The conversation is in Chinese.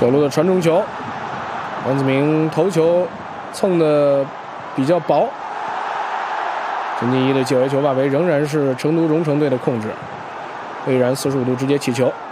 左路的传中球，王子明头球蹭的比较薄。陈金一的界外球外围仍然是成都蓉城队的控制，魏然45度直接起球。